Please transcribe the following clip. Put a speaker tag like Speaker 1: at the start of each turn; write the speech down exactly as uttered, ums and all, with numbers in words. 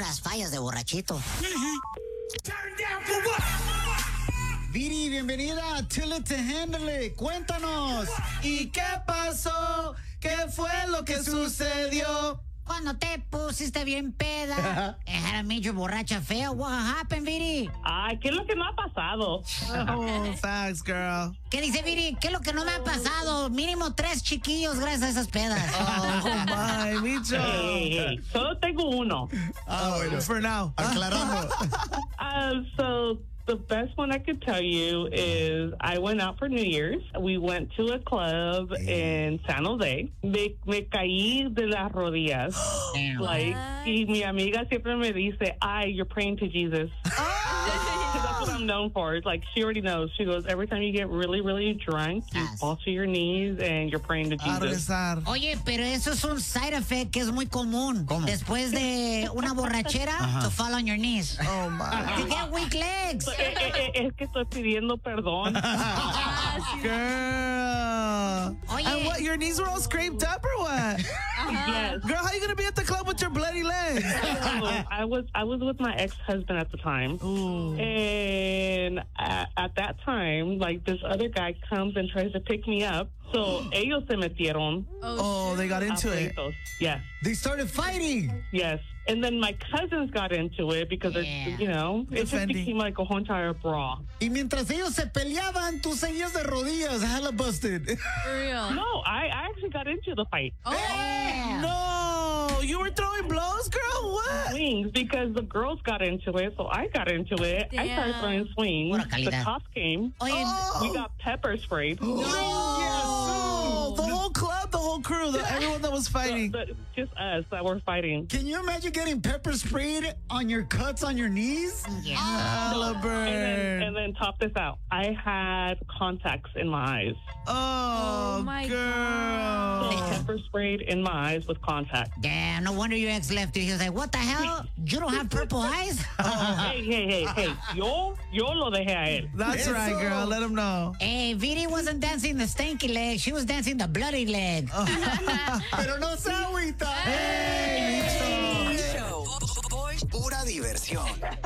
Speaker 1: Puras fallas de borrachito.
Speaker 2: Viri, bienvenida a Till It to Handle It. Cuéntanos.
Speaker 3: ¿Y qué pasó? ¿Qué fue lo que sucedió?
Speaker 1: Cuando te pusiste bien peda. Had a major borracha fea. What happened, Viri?
Speaker 4: Ay, ¿qué es lo que no ha pasado?
Speaker 3: Oh, thanks, girl.
Speaker 1: ¿Qué dice Viri? ¿Qué es lo que no me ha pasado? Mínimo tres chiquillos gracias a esas pedas.
Speaker 3: Oh, my, Micho.
Speaker 4: Hey, hey, hey. Solo tengo uno.
Speaker 3: Ah, bueno. For now.
Speaker 2: Aclarando.
Speaker 4: Uh, so the best one I could tell you is I went out for New Year's. We went to a club in San Jose. Me, me caí de las rodillas.
Speaker 1: Damn.
Speaker 4: Like, y mi amiga siempre me dice, ay, you're praying to Jesus. Because that's what I'm known for. It's like, she already knows. She goes, every time you get really, really drunk, you
Speaker 1: Yes.
Speaker 4: fall to your knees and you're praying to
Speaker 3: A
Speaker 4: Jesus.
Speaker 3: rezar.
Speaker 1: Oye, pero eso es un side effect que es muy común.
Speaker 2: ¿Cómo?
Speaker 1: Después de una borrachera, to fall on your knees.
Speaker 3: Oh, my.
Speaker 1: You get weak legs.
Speaker 4: Eh, eh, eh, es que estoy pidiendo perdón.
Speaker 3: Girl.
Speaker 1: Oye.
Speaker 3: And what, your knees were all scraped up or what?
Speaker 4: Yes.
Speaker 3: Girl, how you going to be at the club with your bloody legs?
Speaker 4: I was I was with my ex-husband at the time.
Speaker 3: Ooh.
Speaker 4: And at, at that time, like, this other guy comes and tries to pick me up. So ellos se metieron.
Speaker 3: Oh, they got into it.
Speaker 4: Apleitos. Yes,
Speaker 2: They started fighting.
Speaker 4: yes. And then my cousins got into it because,
Speaker 1: Yeah.
Speaker 4: it, you know, it just
Speaker 3: Defending.
Speaker 4: became like a whole entire brawl.
Speaker 2: Y mientras ellos se peleaban, tú seguías de rodillas, hella busted.
Speaker 5: For real.
Speaker 4: No, I, I actually got into the fight.
Speaker 1: Yeah.
Speaker 3: No, you were throwing blows, girl? What?
Speaker 4: Swings, because the girls got into it, so I got into it. I started
Speaker 5: Damn.
Speaker 4: throwing swings.
Speaker 1: Pura
Speaker 4: The
Speaker 1: calidad.
Speaker 4: cops came.
Speaker 1: Oye,
Speaker 3: Oh.
Speaker 4: We got pepper sprayed.
Speaker 3: No, the whole club, the whole crew, the, everyone that was fighting.
Speaker 4: But just us that were fighting.
Speaker 2: Can you imagine getting pepper sprayed on your cuts on your knees?
Speaker 1: yeah.
Speaker 3: Halliburton.
Speaker 4: And then, and then top this out. I had contacts in my eyes.
Speaker 3: Oh,
Speaker 5: Oh, my
Speaker 3: girl.
Speaker 4: They pepper sprayed in my eyes with contacts.
Speaker 1: Damn, no wonder your ex left you. He was like, what the hell? You don't have purple eyes?
Speaker 4: Hey, hey, hey, hey. Yo, yo lo dejé a él.
Speaker 3: That's
Speaker 2: Eso.
Speaker 3: right, girl. Let him know.
Speaker 1: Hey, Viri wasn't dancing the stanky leg. She was dancing the bloody leg.
Speaker 2: Pero no se agüita.
Speaker 3: Hey, Micho.
Speaker 6: Show. Pura diversión.